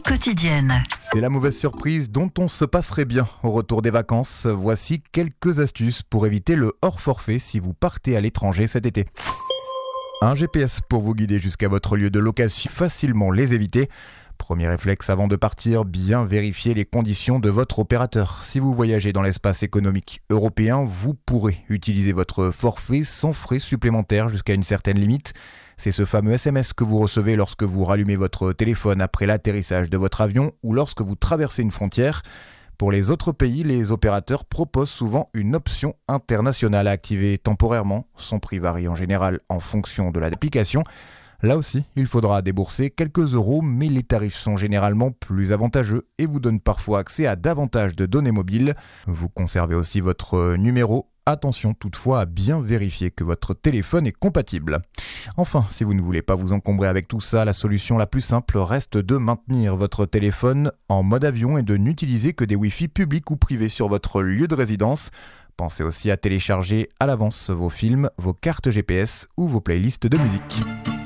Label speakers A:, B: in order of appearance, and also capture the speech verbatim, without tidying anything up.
A: quotidienne.
B: C'est la mauvaise surprise dont on se passerait bien au retour des vacances. Voici quelques astuces pour éviter le hors forfait si vous partez à l'étranger cet été. Un G P S pour vous guider jusqu'à votre lieu de location, facilement les éviter. Premier réflexe avant de partir, bien vérifier les conditions de votre opérateur. Si vous voyagez dans l'espace économique européen, vous pourrez utiliser votre forfait sans frais supplémentaires jusqu'à une certaine limite. C'est ce fameux S M S que vous recevez lorsque vous rallumez votre téléphone après l'atterrissage de votre avion ou lorsque vous traversez une frontière. Pour les autres pays, les opérateurs proposent souvent une option internationale à activer temporairement. Son prix varie en général en fonction de l'application. Là aussi, il faudra débourser quelques euros, mais les tarifs sont généralement plus avantageux et vous donnent parfois accès à davantage de données mobiles. Vous conservez aussi votre numéro. Attention toutefois à bien vérifier que votre téléphone est compatible. Enfin, si vous ne voulez pas vous encombrer avec tout ça, la solution la plus simple reste de maintenir votre téléphone en mode avion et de n'utiliser que des Wi-Fi publics ou privés sur votre lieu de résidence. Pensez aussi à télécharger à l'avance vos films, vos cartes G P S ou vos playlists de musique.